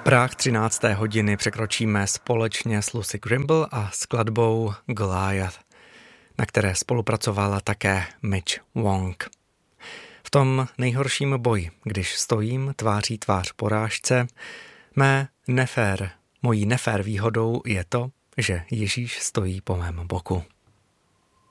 Práh 13. hodiny překročíme společně s Lucy Grimble a skladbou Goliath, na které spolupracovala také Mitch Wong. V tom nejhorším boji, když stojím tváří tvář porážce, mojí nefér výhodou je to, že Ježíš stojí po mém boku.